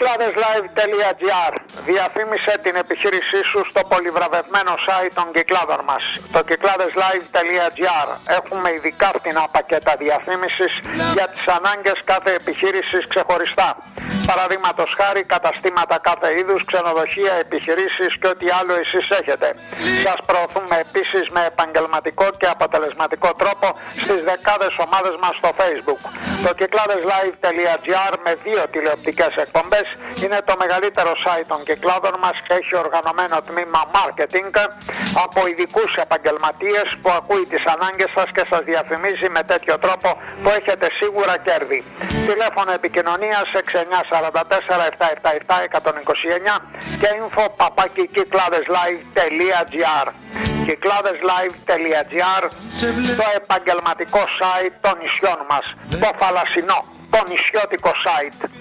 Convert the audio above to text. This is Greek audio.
Κυκλάδεσlive.gr. Διαφήμισε την επιχείρησή σου στο πολυβραβευμένο site των Κυκλάδων μας. Το Κυκλάδεσlive.gr. Έχουμε ειδικά φτηνά πακέτα διαφήμισης για τις ανάγκες κάθε επιχείρησης ξεχωριστά. Παραδείγματος χάρη καταστήματα κάθε είδους, ξενοδοχεία, επιχειρήσεις και ό,τι άλλο εσείς έχετε. Σας προωθούμε επίσης με επαγγελματικό και αποτελεσματικό τρόπο στις δεκάδες ομάδες μας στο Facebook. Το Κυκλάδεσlive.gr με 2 τηλεοπτικές εκπομπές είναι το μεγαλύτερο site των Κυκλάδων μας και έχει οργανωμένο τμήμα marketing από ειδικούς επαγγελματίες που ακούει τις ανάγκες σας και σας διαφημίζει με τέτοιο τρόπο που έχετε σίγουρα κέρδη. Τηλέφωνο επικοινωνίας 6944-777-129 και info@κυκλάδεσlive.gr. Κυκλάδεσlive.gr, το επαγγελματικό site των νησιών μας, το θαλασσινό, το νησιώτικο site.